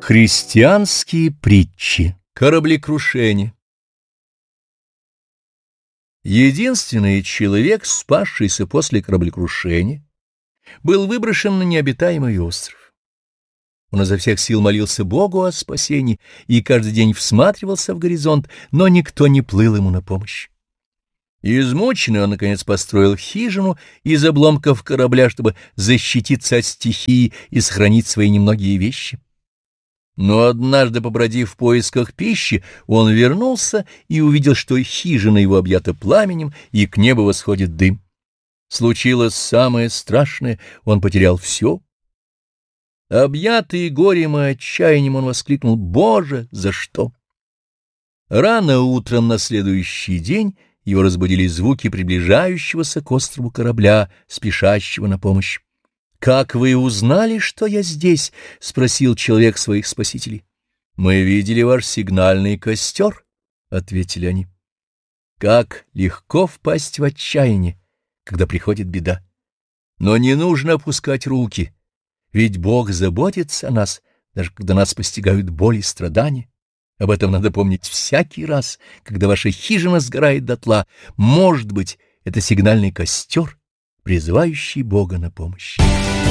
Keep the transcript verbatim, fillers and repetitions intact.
Христианские притчи. Кораблекрушение. Единственный человек, спасшийся после кораблекрушения, был выброшен на необитаемый остров. Он изо всех сил молился Богу о спасении и каждый день всматривался в горизонт, но никто не плыл ему на помощь. Измученный он, наконец, построил хижину из обломков корабля, чтобы защититься от стихии и сохранить свои немногие вещи. Но однажды, побродив в поисках пищи, он вернулся и увидел, что хижина его объята пламенем, и к небу восходит дым. Случилось самое страшное — он потерял все. Объятый горем и отчаянием, он воскликнул: «Боже, за что?» Рано утром на следующий день его разбудили звуки приближающегося к острову корабля, спешащего на помощь. «Как вы узнали, что я здесь?» — спросил человек своих спасителей. «Мы видели ваш сигнальный костер», — ответили они. Как легко впасть в отчаяние, когда приходит беда. Но не нужно опускать руки, ведь Бог заботится о нас, даже когда нас постигают боли и страдания. Об этом надо помнить всякий раз, когда ваша хижина сгорает дотла. Может быть, это сигнальный костер, призывающий Бога на помощь.